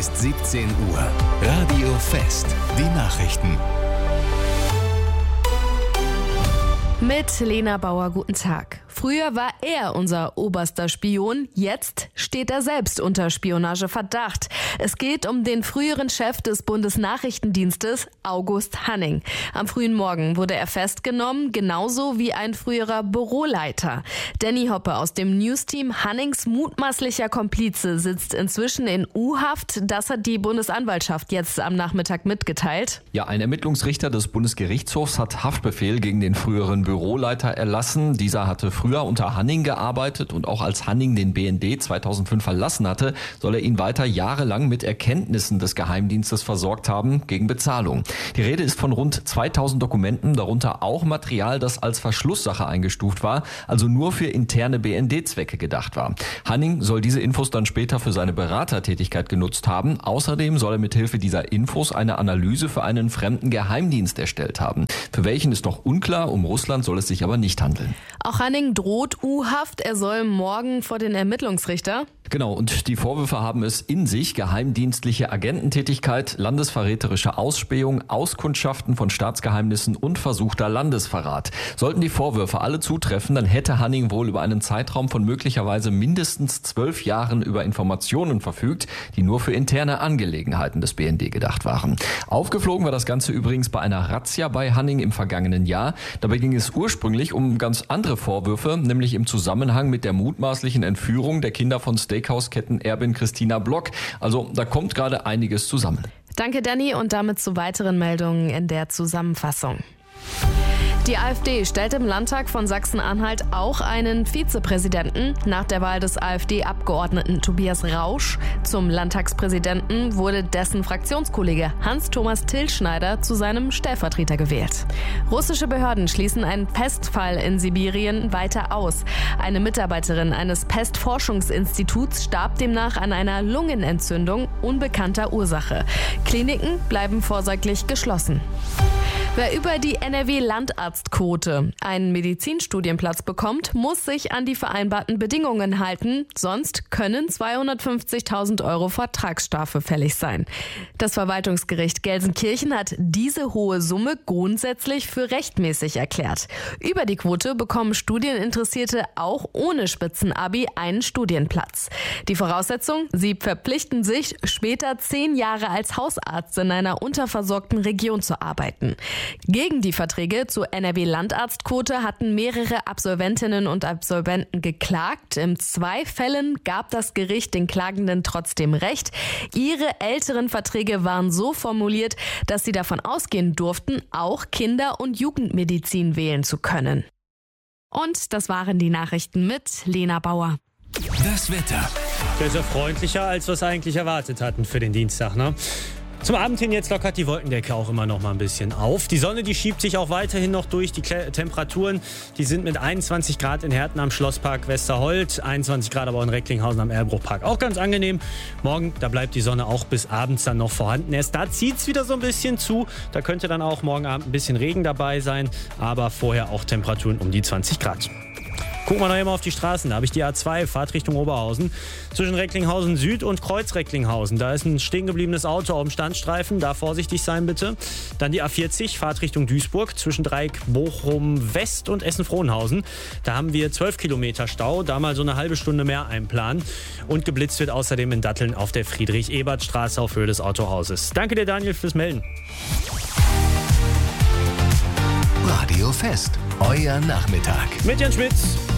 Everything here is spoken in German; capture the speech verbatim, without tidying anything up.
ist siebzehn Uhr. Radio Fest. Die Nachrichten. Mit Lena Bauer, guten Tag. Früher war er unser oberster Spion, jetzt steht er selbst unter Spionageverdacht. Es geht um den früheren Chef des Bundesnachrichtendienstes, August Hanning. Am frühen Morgen wurde er festgenommen, genauso wie ein früherer Büroleiter. Danny Hoppe aus dem Newsteam, Hannings mutmaßlicher Komplize, sitzt inzwischen in U-Haft. Das hat die Bundesanwaltschaft jetzt am Nachmittag mitgeteilt. Ja, ein Ermittlungsrichter des Bundesgerichtshofs hat Haftbefehl gegen den früheren Büroleiter erlassen. Dieser hatte früher unter Hanning gearbeitet und auch als Hanning den B N D zweitausendfünf verlassen hatte, soll er ihn weiter jahrelang mit Erkenntnissen des Geheimdienstes versorgt haben gegen Bezahlung. Die Rede ist von rund zweitausend Dokumenten, darunter auch Material, das als Verschlusssache eingestuft war, also nur für interne B N D-Zwecke gedacht war. Hanning soll diese Infos dann später für seine Beratertätigkeit genutzt haben. Außerdem soll er mithilfe dieser Infos eine Analyse für einen fremden Geheimdienst erstellt haben. Für welchen ist noch unklar, um Russland soll es sich aber nicht handeln. Auch Hanning droht U-Haft. Er soll morgen vor den Ermittlungsrichter. Genau, und die Vorwürfe haben es in sich: geheimdienstliche Agententätigkeit, landesverräterische Ausspähung, Auskundschaften von Staatsgeheimnissen und versuchter Landesverrat. Sollten die Vorwürfe alle zutreffen, dann hätte Hanning wohl über einen Zeitraum von möglicherweise mindestens zwölf Jahren über Informationen verfügt, die nur für interne Angelegenheiten des B N D gedacht waren. Aufgeflogen war das Ganze übrigens bei einer Razzia bei Hanning im vergangenen Jahr. Dabei ging es ursprünglich um ganz andere Vorwürfe, nämlich im Zusammenhang mit der mutmaßlichen Entführung der Kinder von Steakhouse-Kettenerbin Christina Block. Also da kommt gerade einiges zusammen. Danke, Danny, und damit zu weiteren Meldungen in der Zusammenfassung. Die AfD stellt im Landtag von Sachsen-Anhalt auch einen Vizepräsidenten. Nach der Wahl des AfD-Abgeordneten Tobias Rausch zum Landtagspräsidenten wurde dessen Fraktionskollege Hans-Thomas Tilschneider zu seinem Stellvertreter gewählt. Russische Behörden schließen einen Pestfall in Sibirien weiter aus. Eine Mitarbeiterin eines Pestforschungsinstituts starb demnach an einer Lungenentzündung unbekannter Ursache. Kliniken bleiben vorsorglich geschlossen. Wer über die N R W-Landarztquote einen Medizinstudienplatz bekommt, muss sich an die vereinbarten Bedingungen halten, sonst können zweihundertfünfzigtausend Euro Vertragsstrafe fällig sein. Das Verwaltungsgericht Gelsenkirchen hat diese hohe Summe grundsätzlich für rechtmäßig erklärt. Über die Quote bekommen Studieninteressierte auch ohne Spitzenabi einen Studienplatz. Die Voraussetzung: sie verpflichten sich, später zehn Jahre als Hausarzt in einer unterversorgten Region zu arbeiten. Gegen die Verträge zur N R W-Landarztquote hatten mehrere Absolventinnen und Absolventen geklagt. In zwei Fällen gab das Gericht den Klagenden trotzdem recht. Ihre älteren Verträge waren so formuliert, dass sie davon ausgehen durften, auch Kinder- und Jugendmedizin wählen zu können. Und das waren die Nachrichten mit Lena Bauer. Das Wetter. Der ist ja freundlicher, als wir es eigentlich erwartet hatten für den Dienstag, ne? Zum Abend hin jetzt lockert die Wolkendecke auch immer noch mal ein bisschen auf. Die Sonne, die schiebt sich auch weiterhin noch durch. Die Kle- Temperaturen, die sind mit einundzwanzig Grad in Herten am Schlosspark Westerhold, einundzwanzig Grad aber in Recklinghausen am Erlbruchpark. Auch ganz angenehm. Morgen, da bleibt die Sonne auch bis abends dann noch vorhanden. Erst da zieht es wieder so ein bisschen zu. Da könnte dann auch morgen Abend ein bisschen Regen dabei sein. Aber vorher auch Temperaturen um die zwanzig Grad. Gucken wir noch einmal auf die Straßen. Da habe ich die A zwei, Fahrt Richtung Oberhausen. Zwischen Recklinghausen Süd und Kreuz Recklinghausen. Da ist ein stehen gebliebenes Auto auf dem Standstreifen. Da vorsichtig sein bitte. Dann die A vierzig, Fahrt Richtung Duisburg. Zwischen Dreieck Bochum West und Essen-Frohnhausen. Da haben wir zwölf Kilometer Stau. Da mal so eine halbe Stunde mehr einplanen. Und geblitzt wird außerdem in Datteln auf der Friedrich-Ebert-Straße auf Höhe des Autohauses. Danke dir, Daniel, fürs Melden. Radio Fest. Euer Nachmittag. Mit Jan Schmitz.